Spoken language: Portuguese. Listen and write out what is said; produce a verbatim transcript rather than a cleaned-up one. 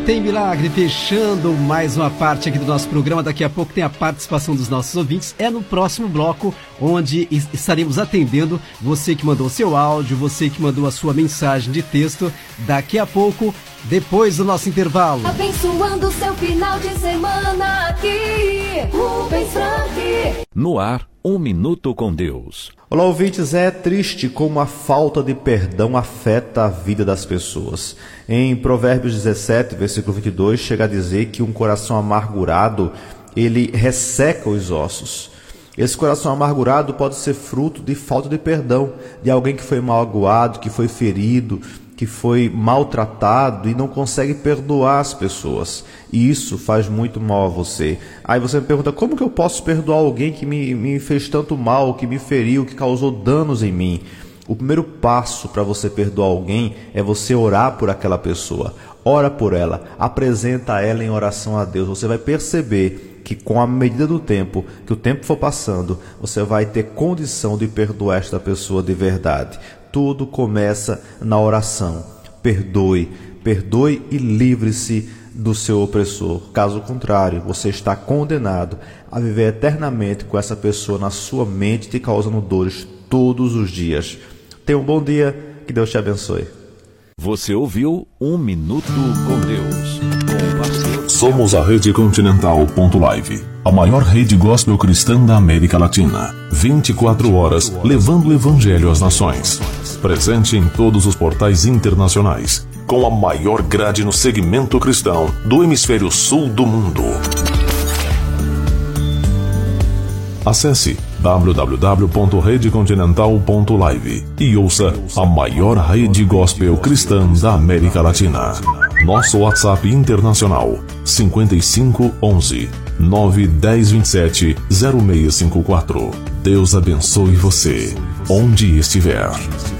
Tem Milagre, fechando mais uma parte aqui do nosso programa. Daqui a pouco tem a participação dos nossos ouvintes. É no próximo bloco, onde estaremos atendendo você que mandou seu áudio, você que mandou a sua mensagem de texto. Daqui a pouco, depois do nosso intervalo. Abençoando seu final de semana aqui, Rubens Frank. No ar, um minuto com Deus. Olá, ouvintes. É triste como a falta de perdão afeta a vida das pessoas. Em Provérbios dezessete, versículo vinte e dois, chega a dizer que um coração amargurado, ele resseca os ossos. Esse coração amargurado pode ser fruto de falta de perdão, de alguém que foi magoado, que foi ferido, que foi maltratado e não consegue perdoar as pessoas. E isso faz muito mal a você. Aí você me pergunta, como que eu posso perdoar alguém que me, me fez tanto mal, que me feriu, que causou danos em mim? O primeiro passo para você perdoar alguém é você orar por aquela pessoa. Ora por ela, apresenta ela em oração a Deus. Você vai perceber que com a medida do tempo, que o tempo for passando, você vai ter condição de perdoar esta pessoa de verdade. Tudo começa na oração. Perdoe, perdoe e livre-se do seu opressor. Caso contrário, você está condenado a viver eternamente com essa pessoa na sua mente, te causando dores todos os dias. Tenha um bom dia, que Deus te abençoe. Você ouviu Um Minuto com Deus. Com o pastor... Somos a Rede Continental ponto live, a maior rede gospel cristã da América Latina. vinte e quatro horas levando o evangelho às nações. Presente em todos os portais internacionais, com a maior grade no segmento cristão do hemisfério sul do mundo. Acesse w w w ponto rede continental ponto live e ouça a maior rede gospel cristã da América Latina. Nosso WhatsApp internacional cinco cinco um um nove um zero dois sete zero seis cinco quatro. Deus abençoe você, onde estiver.